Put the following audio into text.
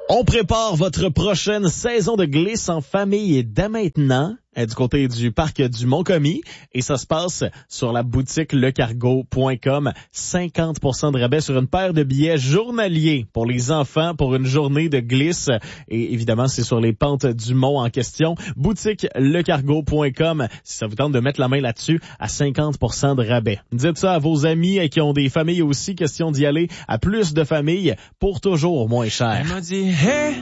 On prépare votre prochaine saison de glisse en famille dès maintenant du côté du parc du Mont-Commis et ça se passe sur la boutique lecargo.com. 50% de rabais sur une paire de billets journaliers pour les enfants pour une journée de glisse et évidemment c'est sur les pentes du mont en question. Boutique lecargo.com si ça vous tente de mettre la main là-dessus à 50% de rabais. Dites ça à vos amis qui ont des familles aussi, question d'y aller à plus de familles pour toujours moins cher. Elle m'a dit, hey!